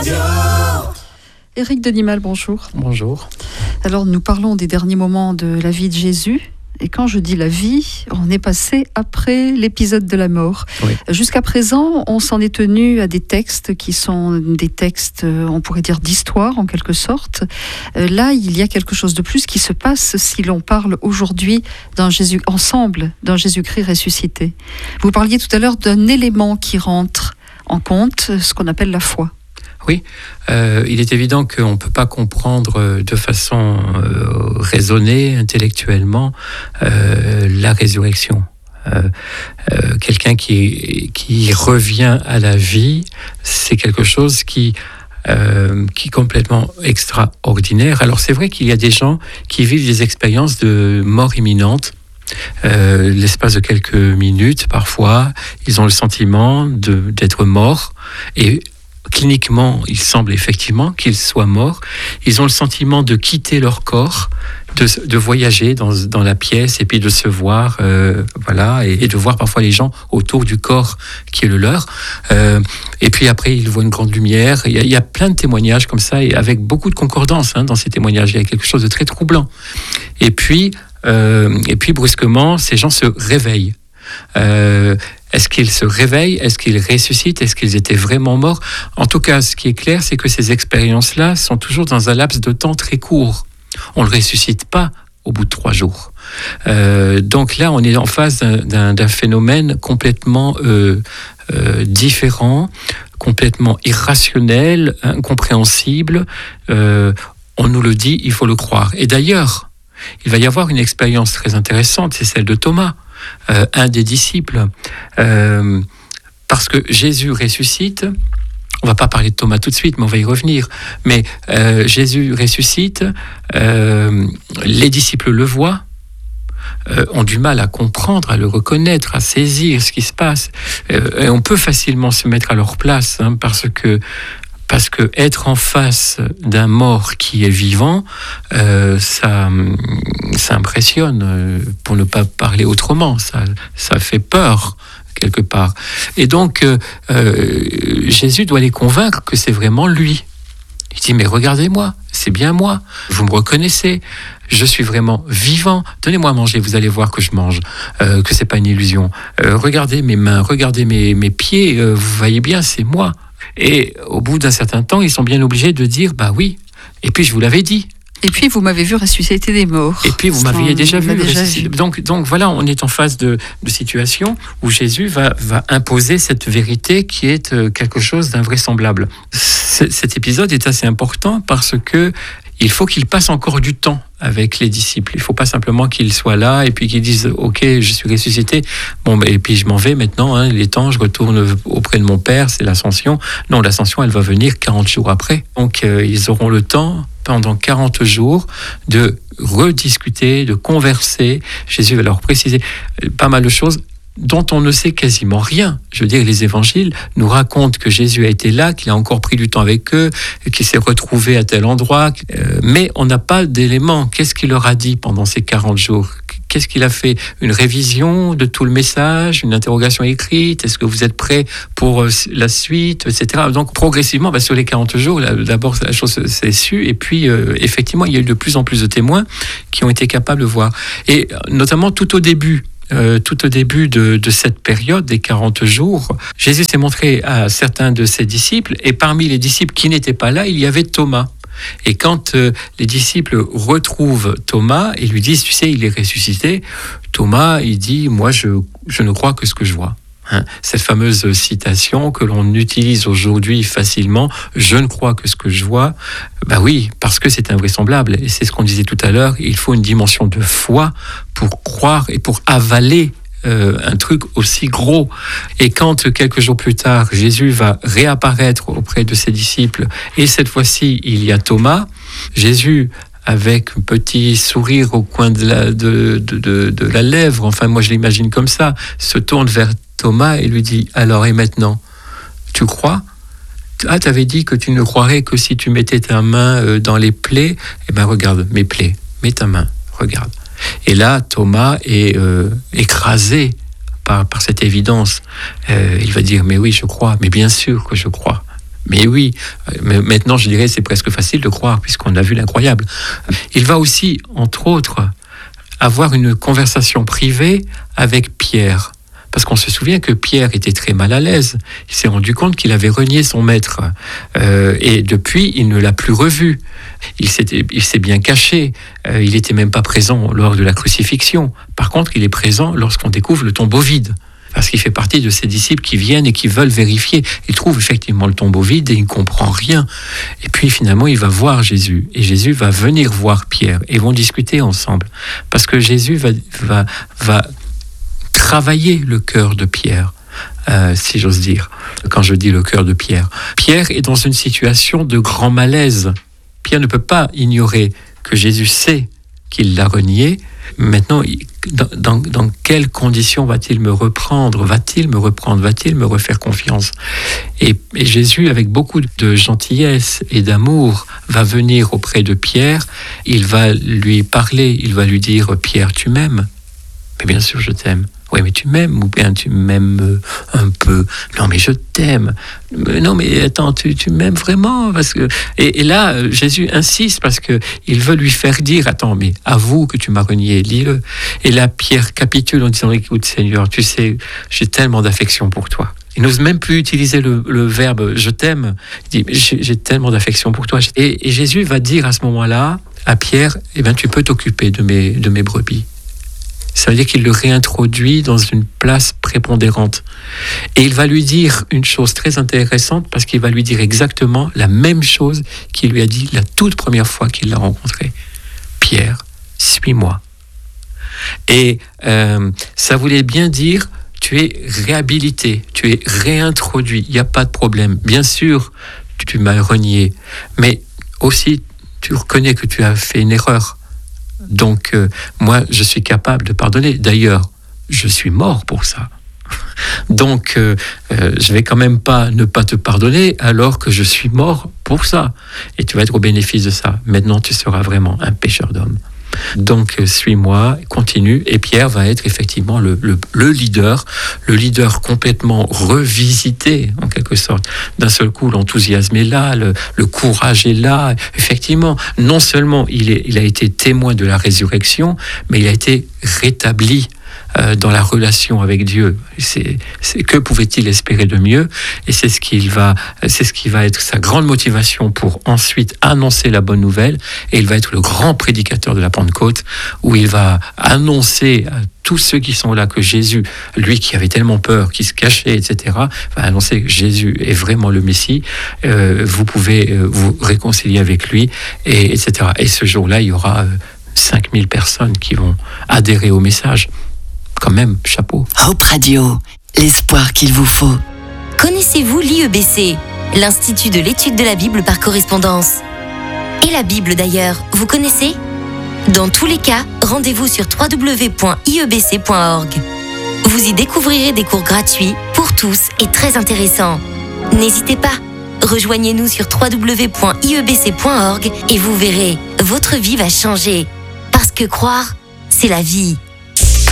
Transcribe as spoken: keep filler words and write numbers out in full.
Radio. Éric Denimal, bonjour. Bonjour. Alors, nous parlons des derniers moments de la vie de Jésus. Et quand je dis la vie, on est passé après l'épisode de la mort. Oui. Jusqu'à présent, on s'en est tenu à des textes qui sont des textes, on pourrait dire, d'histoire, en quelque sorte. Là, il y a quelque chose de plus qui se passe si l'on parle aujourd'hui d'un Jésus, ensemble d'un Jésus-Christ ressuscité. Vous parliez tout à l'heure d'un élément qui rentre en compte, ce qu'on appelle la foi. Oui, euh, il est évident qu'on ne peut pas comprendre de façon euh, raisonnée, intellectuellement, euh, la résurrection. Euh, euh, quelqu'un qui, qui revient à la vie, c'est quelque chose qui, euh, qui est complètement extraordinaire. Alors c'est vrai qu'il y a des gens qui vivent des expériences de mort imminente. Euh, l'espace de quelques minutes, parfois, ils ont le sentiment de, d'être morts et cliniquement, il semble effectivement qu'ils soient morts. Ils ont le sentiment de quitter leur corps, de, de voyager dans, dans la pièce et puis de se voir, euh, voilà, et, et de voir parfois les gens autour du corps qui est le leur. Euh, et puis après, ils voient une grande lumière. Il y a, il y a plein de témoignages comme ça, et avec beaucoup de concordance hein, dans ces témoignages. Il y a quelque chose de très troublant. Et puis, euh, et puis brusquement, ces gens se réveillent. Euh, est-ce qu'ils se réveillent? Est-ce qu'ils ressuscitent? Est-ce qu'ils étaient vraiment morts? En tout cas, ce qui est clair, c'est que ces expériences-là sont toujours dans un laps de temps très court. On ne le ressuscite pas au bout de trois jours. Euh, donc là, on est en face d'un, d'un, d'un phénomène complètement euh, euh, différent, complètement irrationnel, incompréhensible. Euh, on nous le dit, il faut le croire. Et d'ailleurs, il va y avoir une expérience très intéressante, c'est celle de Thomas. Euh, un des disciples, euh, parce que Jésus ressuscite. On va pas parler de Thomas tout de suite, mais on va y revenir. Mais euh, Jésus ressuscite, euh, les disciples le voient, euh, ont du mal à comprendre, à le reconnaître, à saisir ce qui se passe. Euh, et on peut facilement se mettre à leur place, hein, parce que Parce que être en face d'un mort qui est vivant, euh, ça, ça impressionne, euh, pour ne pas parler autrement. Ça, ça fait peur quelque part. Et donc, euh, euh, Jésus doit les convaincre que c'est vraiment lui. Il dit, mais regardez-moi, c'est bien moi. Vous me reconnaissez. Je suis vraiment vivant. Donnez-moi à manger, vous allez voir que je mange, euh, que c'est pas une illusion. Euh, regardez mes mains, regardez mes, mes pieds. Euh, vous voyez bien, c'est moi. Et au bout d'un certain temps, ils sont bien obligés de dire, bah oui, et puis je vous l'avais dit. Et puis vous m'avez vu ressusciter des morts. Et puis vous Ça, m'aviez déjà vu. déjà vu. Donc, donc voilà, on est en phase de, de situation où Jésus va, va imposer cette vérité qui est quelque chose d'invraisemblable. C- cet épisode est assez important parce que il faut qu'il passe encore du temps avec les disciples. Il ne faut pas simplement qu'ils soient là et puis qu'ils disent « Ok, je suis ressuscité, bon, et puis je m'en vais maintenant, hein, il est temps, je retourne auprès de mon Père, c'est l'ascension. » Non, l'ascension, elle va venir quarante jours après. Donc, euh, ils auront le temps, pendant quarante jours, de rediscuter, de converser. Jésus va leur préciser pas mal de choses dont on ne sait quasiment rien. Je veux dire, les évangiles nous racontent que Jésus a été là, qu'il a encore pris du temps avec eux, qu'il s'est retrouvé à tel endroit, euh, mais on n'a pas d'éléments. Qu'est-ce qu'il leur a dit pendant ces quarante jours ? Qu'est-ce qu'il a fait ? Une révision de tout le message, une interrogation écrite ? Est-ce que vous êtes prêts pour la suite, et cetera. Donc progressivement, bah, sur les quarante jours, là, d'abord la chose s'est sue, et puis euh, effectivement, il y a eu de plus en plus de témoins qui ont été capables de voir. Et notamment tout au début, Euh, tout au début de, de cette période, des quarante jours, Jésus s'est montré à certains de ses disciples, et parmi les disciples qui n'étaient pas là, il y avait Thomas. Et quand euh, les disciples retrouvent Thomas et lui disent, tu sais, il est ressuscité, Thomas, il dit, moi, je, je ne crois que ce que je vois. Hein, cette fameuse citation que l'on utilise aujourd'hui facilement, je ne crois que ce que je vois, bah oui, parce que c'est invraisemblable, et c'est ce qu'on disait tout à l'heure, il faut une dimension de foi pour croire et pour avaler euh, un truc aussi gros. Et quand quelques jours plus tard, Jésus va réapparaître auprès de ses disciples, et cette fois-ci, il y a Thomas, Jésus, avec un petit sourire au coin de la, de, de, de, de la lèvre, enfin moi je l'imagine comme ça, se tourne vers Thomas et lui dit, alors et maintenant, tu crois ? Ah, tu avais dit que tu ne croirais que si tu mettais ta main dans les plaies. Eh bien regarde, mes plaies, mets ta main, regarde. Et là, Thomas est euh, écrasé par, par cette évidence. Euh, il va dire, mais oui, je crois, mais bien sûr que je crois. Mais oui, mais maintenant je dirais c'est presque facile de croire puisqu'on a vu l'incroyable. Il va aussi, entre autres, avoir une conversation privée avec Pierre. Parce qu'on se souvient que Pierre était très mal à l'aise. Il s'est rendu compte qu'il avait renié son maître. Euh, et depuis, il ne l'a plus revu. Il s'est, il s'est bien caché. Euh, il n'était même pas présent lors de la crucifixion. Par contre, il est présent lorsqu'on découvre le tombeau vide. Parce qu'il fait partie de ces disciples qui viennent et qui veulent vérifier. Il trouve effectivement le tombeau vide et il ne comprend rien. Et puis finalement, il va voir Jésus. Et Jésus va venir voir Pierre. Et ils vont discuter ensemble. Parce que Jésus va... va, va travailler le cœur de Pierre, euh, si j'ose dire, quand je dis le cœur de Pierre. Pierre est dans une situation de grand malaise. Pierre ne peut pas ignorer que Jésus sait qu'il l'a renié. Maintenant, dans, dans, dans quelles conditions va-t-il me reprendre ? Va-t-il me reprendre ? Va-t-il me refaire confiance ? et, et Jésus, avec beaucoup de gentillesse et d'amour, va venir auprès de Pierre. Il va lui parler, il va lui dire « Pierre, tu m'aimes ?» Mais bien sûr, je t'aime. Oui, mais tu m'aimes ou bien tu m'aimes un peu. Non, mais je t'aime. Non, mais attends, tu, tu m'aimes vraiment parce que... Et, et là, Jésus insiste parce que il veut lui faire dire, attends, mais avoue que tu m'as renié, dis-le. Et là, Pierre capitule en disant, écoute, Seigneur, tu sais, j'ai tellement d'affection pour toi. Il n'ose même plus utiliser le, le verbe « je t'aime ». Il dit « j'ai, j'ai tellement d'affection pour toi ». Et, et Jésus va dire à ce moment-là à Pierre, eh bien, tu peux t'occuper de mes, de mes brebis. Ça veut dire qu'il le réintroduit dans une place prépondérante. Et il va lui dire une chose très intéressante parce qu'il va lui dire exactement la même chose qu'il lui a dit la toute première fois qu'il l'a rencontré. Pierre, suis-moi. Et euh, ça voulait bien dire, tu es réhabilité, tu es réintroduit, il n'y a pas de problème. Bien sûr, tu m'as renié, mais aussi tu reconnais que tu as fait une erreur. Donc, euh, moi, je suis capable de pardonner. D'ailleurs, je suis mort pour ça. Donc, euh, euh, je vais quand même pas ne pas te pardonner alors que je suis mort pour ça. Et tu vas être au bénéfice de ça. Maintenant, tu seras vraiment un pécheur d'homme. Donc, euh, suis-moi, continue. Et Pierre va être effectivement le, le, le leader, le leader complètement revisité, en quelque sorte. D'un seul coup, l'enthousiasme est là, le, le courage est là. Effectivement, non seulement il, est, il a été témoin de la résurrection, mais il a été rétabli euh, dans la relation avec Dieu. C'est, c'est, que pouvait-il espérer de mieux ? Et c'est ce, qu'il va, c'est ce qui va être sa grande motivation pour ensuite annoncer la bonne nouvelle. Et il va être le grand prédicateur de la Pentecôte, où il va annoncer à tous ceux qui sont là que Jésus, lui qui avait tellement peur, qui se cachait, et cetera, va annoncer que Jésus est vraiment le Messie. Euh, vous pouvez euh, vous réconcilier avec lui, et, etc. Et ce jour-là, il y aura euh, cinq mille personnes qui vont adhérer au message. Quand même, chapeau. Hope Radio, l'espoir qu'il vous faut. Connaissez-vous l'I E B C, l'Institut de l'étude de la Bible par correspondance ? Et la Bible d'ailleurs, vous connaissez ? Dans tous les cas, rendez-vous sur w w w point i e b c point org. Vous y découvrirez des cours gratuits pour tous et très intéressants. N'hésitez pas, rejoignez-nous sur w w w point i e b c point org et vous verrez, votre vie va changer. Parce que croire, c'est la vie.